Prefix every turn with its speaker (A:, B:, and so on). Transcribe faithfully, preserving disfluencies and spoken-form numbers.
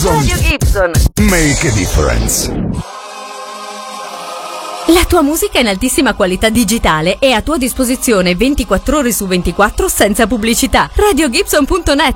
A: Gibson.
B: Radio Gibson.
A: Make a difference.
C: La tua musica in altissima qualità digitale è a tua disposizione ventiquattro ore su ventiquattro senza pubblicità. radio gibson punto net.